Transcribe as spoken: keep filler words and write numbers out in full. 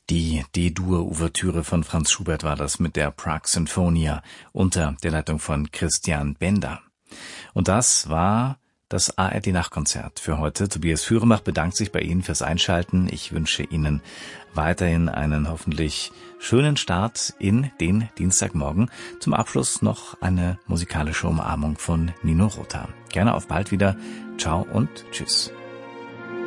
Die D-Dur-Ouvertüre von Franz Schubert war das mit der Prague Sinfonia unter der Leitung von Christian Bender. Und das war das A R D-Nachtkonzert für heute. Tobias Führenbach bedankt sich bei Ihnen fürs Einschalten. Ich wünsche Ihnen weiterhin einen hoffentlich schönen Start in den Dienstagmorgen. Zum Abschluss noch eine musikalische Umarmung von Nino Rota. Gerne auf bald wieder. Ciao und tschüss.